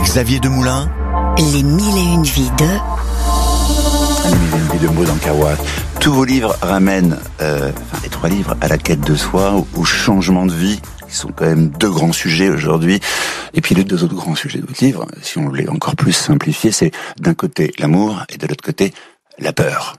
Xavier Demoulin. Les 1001 vies de... Les 1001 vies de Maud Ankawa. Tous vos livres ramènent, les 3 livres, à la quête de soi, au changement de vie, qui sont quand même 2 grands sujets aujourd'hui. Et puis les 2 autres grands sujets de votre livre, si on voulait encore plus simplifier, c'est d'un côté l'amour et de l'autre côté la peur.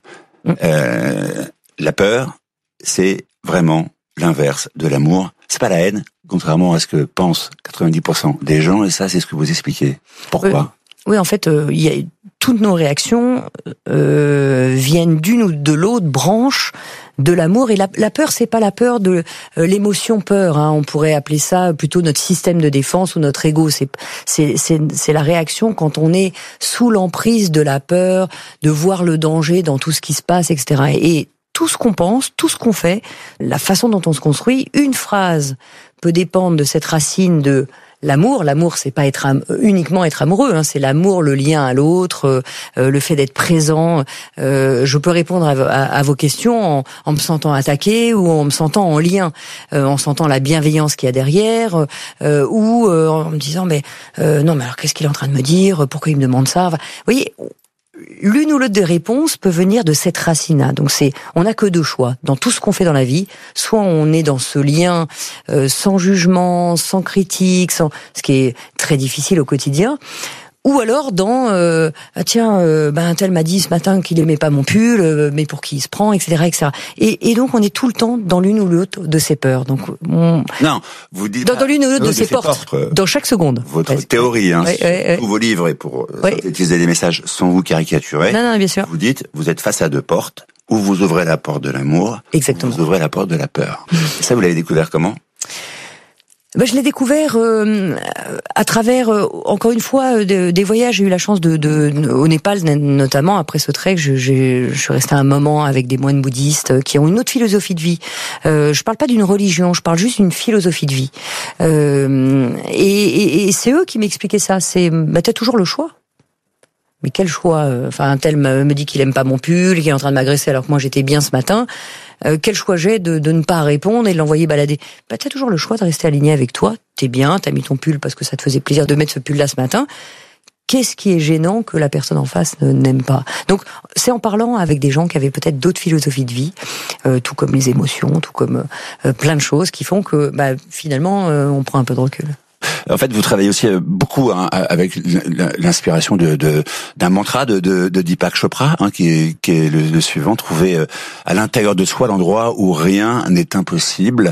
La peur, c'est vraiment l'inverse de l'amour. C'est pas la haine, contrairement à ce que pensent 90% des gens, et ça, c'est ce que vous expliquez. Pourquoi ? Oui, en fait, toutes nos réactions viennent d'une ou de l'autre branche de l'amour. Et la peur, c'est pas la peur de l'émotion peur. On pourrait appeler ça plutôt notre système de défense ou notre ego. C'est la réaction quand on est sous l'emprise de la peur, de voir le danger dans tout ce qui se passe, etc. Et tout ce qu'on pense, tout ce qu'on fait, la façon dont on se construit, une phrase peut dépendre de cette racine de l'amour. L'amour, c'est pas uniquement être amoureux, c'est l'amour, le lien à l'autre, le fait d'être présent. Je peux répondre à vos questions en me sentant attaqué ou en me sentant en lien, en sentant la bienveillance qu'il y a derrière, ou en me disant non, mais alors qu'est-ce qu'il est en train de me dire ? Pourquoi il me demande ça ? Enfin, vous voyez, l'une ou l'autre des réponses peut venir de cette racine-là. Donc on n'a que 2 choix dans tout ce qu'on fait dans la vie. Soit on est dans ce lien sans jugement, sans critique, ce qui est très difficile au quotidien. Ou alors dans un tel m'a dit ce matin qu'il aimait pas mon pull, mais pour qui il se prend, etc., etc. Et donc on est tout le temps dans l'une ou l'autre de ces peurs. Donc non, vous dites dans l'une ou l'autre de ces portes, dans chaque seconde. Votre théorie, tous vos livres et pour synthétiser des messages sans vous caricaturer. Non, bien sûr. Vous dites, vous êtes face à 2 portes, où vous ouvrez la porte de l'amour, exactement. Où vous ouvrez la porte de la peur. Ça, vous l'avez découvert comment ? Je l'ai découvert à travers, encore une fois, des voyages. J'ai eu la chance au Népal, notamment après ce trek, je suis restée un moment avec des moines bouddhistes qui ont une autre philosophie de vie. Je parle pas d'une religion, je parle juste d'une philosophie de vie. Et c'est eux qui m'expliquaient ça. C'est, t'as toujours le choix. Mais quel choix ? Un tel me dit qu'il aime pas mon pull, qu'il est en train de m'agresser alors que moi j'étais bien ce matin. Quel choix j'ai de ne pas répondre et de l'envoyer balader ? T'as toujours le choix de rester aligné avec toi. T'es bien, t'as mis ton pull parce que ça te faisait plaisir de mettre ce pull-là ce matin. Qu'est-ce qui est gênant que la personne en face n'aime pas ? Donc, c'est en parlant avec des gens qui avaient peut-être d'autres philosophies de vie, tout comme les émotions, tout comme plein de choses qui font que finalement, on prend un peu de recul. En fait, vous travaillez aussi beaucoup avec l'inspiration d'un mantra de Deepak Chopra, qui est le suivant: trouver à l'intérieur de soi l'endroit où rien n'est impossible.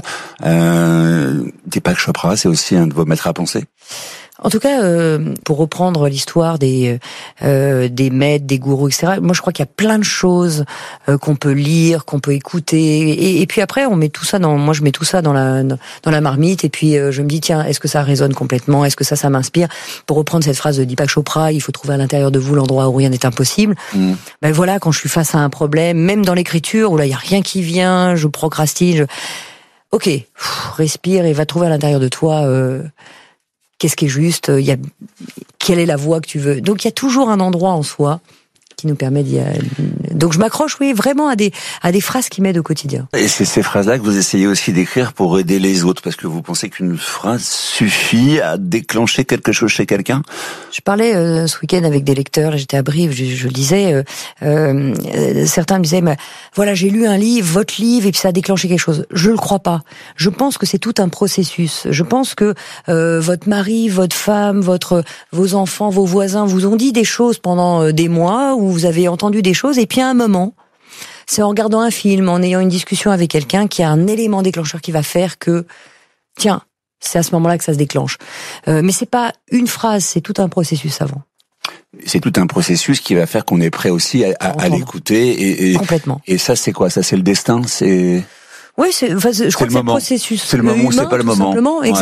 Deepak Chopra, c'est aussi un de vos maîtres à penser. En tout cas, pour reprendre l'histoire des maîtres, des gourous, etc., moi je crois qu'il y a plein de choses qu'on peut lire, qu'on peut écouter, et puis après je mets tout ça dans la marmite, et puis je me dis tiens, est-ce que ça résonne complètement, est-ce que ça m'inspire? Pour reprendre cette phrase de Deepak Chopra, il faut trouver à l'intérieur de vous l'endroit où rien n'est impossible. Voilà, quand je suis face à un problème, même dans l'écriture où là il y a rien qui vient, je procrastine, ok, respire et va trouver à l'intérieur de toi. Qu'est-ce qui est juste, quelle est la voie que tu veux. Donc il y a toujours un endroit en soi qui nous permet d'y aller. Donc je m'accroche, vraiment à des phrases qui m'aident au quotidien. Et c'est ces phrases-là que vous essayez aussi d'écrire pour aider les autres, parce que vous pensez qu'une phrase suffit à déclencher quelque chose chez quelqu'un? Je parlais ce week-end avec des lecteurs, j'étais à Brive, je le disais, certains me disaient, voilà, j'ai lu un livre, votre livre, et puis ça a déclenché quelque chose. Je le crois pas. Je pense que c'est tout un processus. Je pense que votre mari, votre femme, vos enfants, vos voisins vous ont dit des choses pendant des mois, où vous avez entendu des choses, et puis à un moment, c'est en regardant un film, en ayant une discussion avec quelqu'un, qui a un élément déclencheur qui va faire que, tiens, c'est à ce moment-là que ça se déclenche. Mais c'est pas une phrase, c'est tout un processus avant. C'est tout un processus qui va faire qu'on est prêt aussi à l'écouter. Complètement. Et ça, c'est quoi? Ça, c'est le destin? Oui, je crois que c'est le processus. C'est le moment, c'est pas le moment. Simplement.